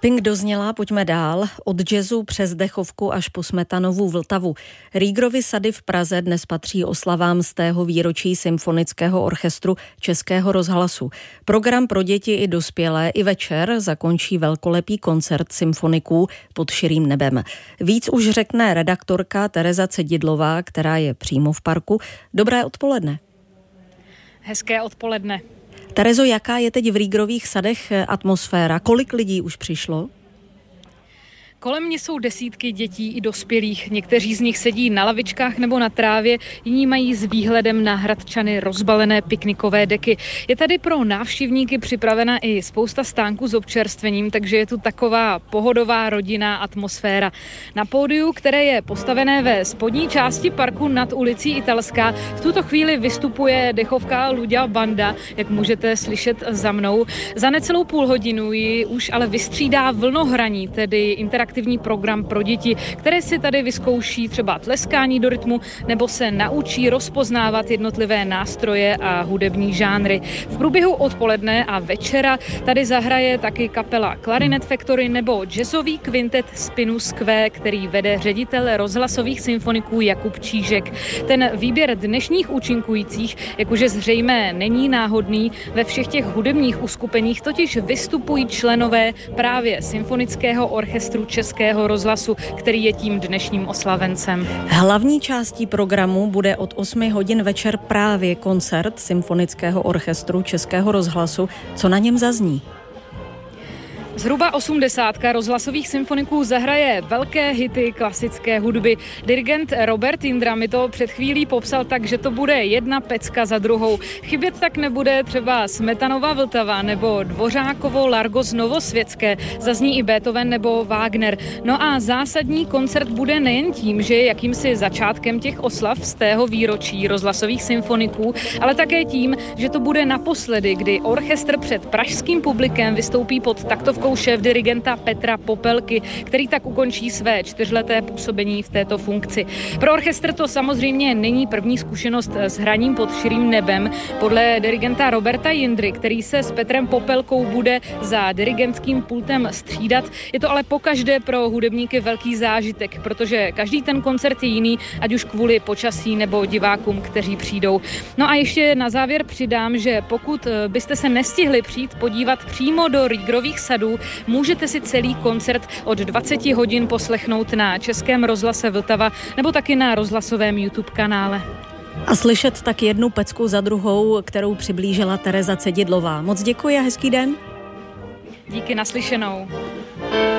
Pink dozněla, pojďme dál. Od jazzu přes Dechovku až po Smetanovu Vltavu. Rýgrovy sady v Praze dnes patří oslavám z tého výročí Symfonického orchestru Českého rozhlasu. Program pro děti i dospělé i večer zakončí velkolepý koncert symfoniků pod širým nebem. Víc už řekne redaktorka Tereza Cedidlová, která je přímo v parku. Dobré odpoledne. Hezké odpoledne. Terezo, jaká je teď v Rýgrových sadech atmosféra? Kolik lidí už přišlo? Kolem mě jsou desítky dětí i dospělých. Někteří z nich sedí na lavičkách nebo na trávě, jiní mají s výhledem na Hradčany rozbalené piknikové deky. Je tady pro návštěvníky připravena i spousta stánků s občerstvením, takže je tu taková pohodová rodinná atmosféra. Na pódiu, které je postavené ve spodní části parku nad ulicí Italská, v tuto chvíli vystupuje dechovská Luďa banda, jak můžete slyšet za mnou. Za necelou půl hodinu ji už ale vystřídá vlnohraní, tedy interaktivní program pro děti, které si tady vyzkouší třeba tleskání do rytmu nebo se naučí rozpoznávat jednotlivé nástroje a hudební žánry. V průběhu odpoledne a večera tady zahraje taky kapela Clarinet Factory nebo jazzový kvintet Spinus Q, který vede ředitel rozhlasových symfoniků Jakub Čížek. Ten výběr dnešních účinkujících, jak už je zřejmé, není náhodný. Ve všech těch hudebních uskupeních totiž vystupují členové právě Symfonického orchestru Českého rozhlasu, který je tím dnešním oslavencem. Hlavní částí programu bude od 8 hodin večer právě koncert Symfonického orchestru Českého rozhlasu. Co na něm zazní? Zhruba 80 rozhlasových symfoniků zahraje velké hity klasické hudby. Dirigent Robert Jindra mi to před chvílí popsal tak, že to bude jedna pecka za druhou. Chybět tak nebude třeba Smetanova Vltava nebo Dvořákovo Largo z Novosvětské. Zazní i Beethoven nebo Wagner. No a zásadní koncert bude nejen tím, že je jakýmsi začátkem těch oslav z tého výročí rozhlasových symfoniků, ale také tím, že to bude naposledy, kdy orchestr před pražským publikem vystoupí pod taktovkou šéfdirigenta Petra Popelky, který tak ukončí své 4leté působení v této funkci. Pro orchestr to samozřejmě není první zkušenost s hraním pod širým nebem. Podle dirigenta Roberta Jindry, který se s Petrem Popelkou bude za dirigentským pultem střídat, je to ale pokaždé pro hudebníky velký zážitek, protože každý ten koncert je jiný, ať už kvůli počasí nebo divákům, kteří přijdou. No a ještě na závěr přidám, že pokud byste se nestihli přijít podívat přímo do Rýgrových sadů, můžete si celý koncert od 20 hodin poslechnout na Českém rozhlase Vltava nebo taky na rozhlasovém YouTube kanále. A slyšet tak jednu pecku za druhou, kterou přiblížila Tereza Cedidlová. Moc děkuji a hezký den. Díky, naslyšenou.